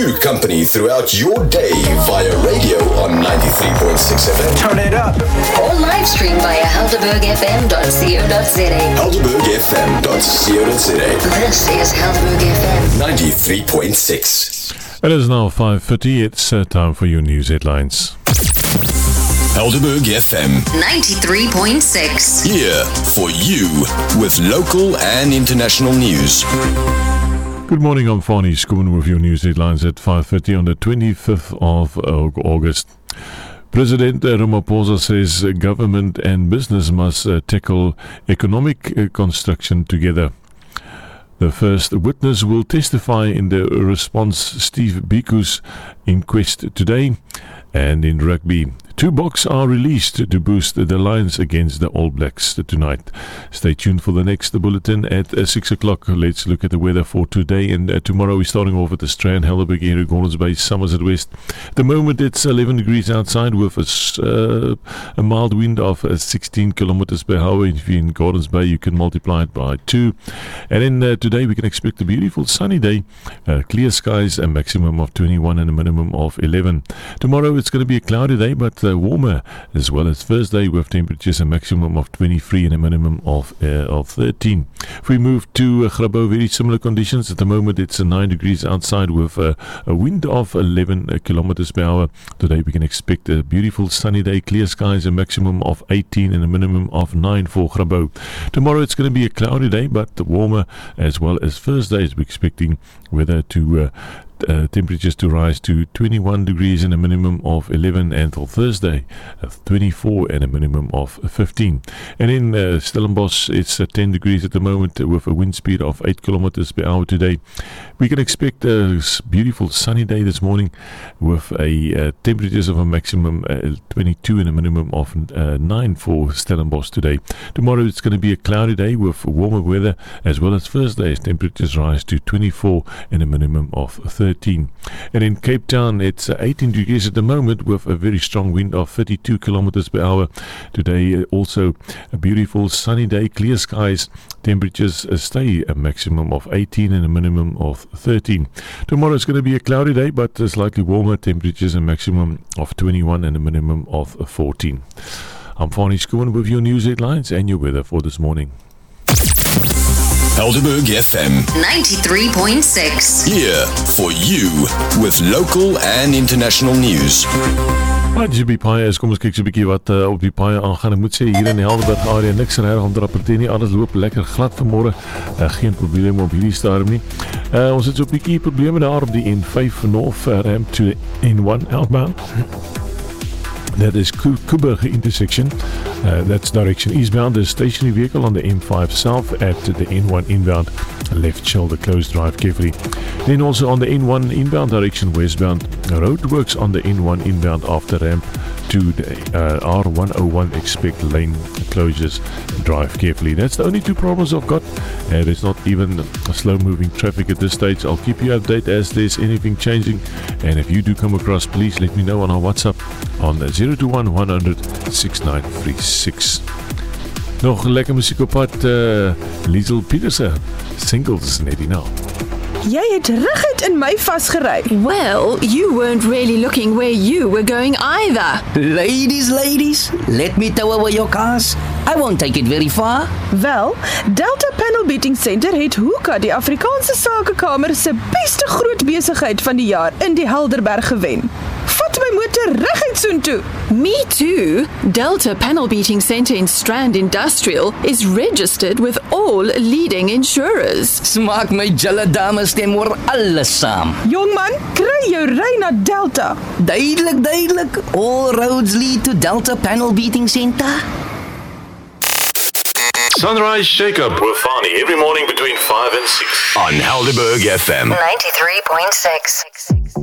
you company throughout your day via radio on 93.6 FM. Turn it up. Or live stream via helderbergfm.co.za. helderbergfm.co.za. This is Helderberg FM 93.6. It is now 5:30. It's time for your news headlines. Helderberg FM 93.6. here for you with local and international news. Good morning, I'm Fani Skoon with your news headlines at 5:30 on the 25th of August. President Ramaphosa says government and business must tackle economic construction together. The first witness will testify in the response Steve Biko's inquest today. And in rugby, 2 Boks are released to boost the Lions against the All Blacks tonight. Stay tuned for the next bulletin at 6 o'clock. Let's look at the weather for today and tomorrow. We're starting off at the Strand, Helderberg area, Gordons Bay, Somerset West. At the moment it's 11 degrees outside with a mild wind of 16 kilometers per hour. If you're in Gordons Bay, you can multiply it by 2. And then today we can expect a beautiful sunny day, clear skies, a maximum of 21 and a minimum of 11. Tomorrow it's going to be a cloudy day, but warmer as well as Thursday with temperatures a maximum of 23 and a minimum of 13. If we move to Grabouw, very similar conditions. At the moment it's 9 degrees outside with a wind of 11 kilometers per hour. Today we can expect a beautiful sunny day, clear skies, a maximum of 18 and a minimum of 9 for Grabouw. Tomorrow it's going to be a cloudy day but warmer as well as Thursday. We're expecting weather to temperatures to rise to 21 degrees and a minimum of 11 until Thursday, 24 and a minimum of 15. And in Stellenbosch, it's 10 degrees at the moment with a wind speed of 8 kilometers per hour today. We can expect a beautiful sunny day this morning with a temperatures of a maximum 22 and a minimum of 9 for Stellenbosch today. Tomorrow it's going to be a cloudy day with warmer weather as well as Thursday's temperatures rise to 24 and a minimum of 13. And in Cape Town it's 18 degrees at the moment with a very strong wind of 32 kilometers per hour. Today also a beautiful sunny day, clear skies, temperatures stay a maximum of 18 and a minimum of 13. Tomorrow it's going to be a cloudy day but slightly warmer, temperatures a maximum of 21 and a minimum of 14. I'm Fani Skoon with your news headlines and your weather for this morning. Helderberg FM 93.6. here for you with local and international news. Right, dis op die paai is, kom ons kyk so 'n bietjie wat op die paai aangaan. Ek moet sê hier in die Helderberg area niks reg om te rapporteer nie. Alles loop lekker glad vanmôre. Geen probleme op hierdie stadium nie. Ons het so 'n bietjie probleme daar op die N5 North ramp to N1 outbound. That is Kuburg intersection. That's direction eastbound. There's a stationary vehicle on the M5 south at the N1 inbound. Left shoulder closed, drive carefully. Then also on the N1 inbound direction westbound. Roadworks on the N1 inbound after ramp to the R101. Expect lane closures. Drive carefully. That's the only 2 problems I've got. There's not even slow moving traffic at this stage. I'll keep you updated as there's anything changing. And if you do come across, please let me know on our WhatsApp on 021 100 6936. Nog lekker muziek op pad, Liesel Petersen, Singles net hierna. Jy het reguit in my vasgery. Well, you weren't really looking where you were going either. Ladies, let me tow away your cars. I won't take it very far. Wel, Delta Panel Beating Center het Hoeka, die Afrikaanse Sakekamer se beste groot besigheid van die jaar in die Helderberg gewen. Vat my motor reguit soontoe. Me too. Delta Panel Beating Center in Strand Industrial is registered with all leading insurers. Smaak my julle dames stem oor alles saam. Jongman, kry jou ry na Delta. Duidelik. All roads lead to Delta Panel Beating Center. Sunrise Shake-Up with Fani every morning between 5 and 6 on Helderberg FM 93.6.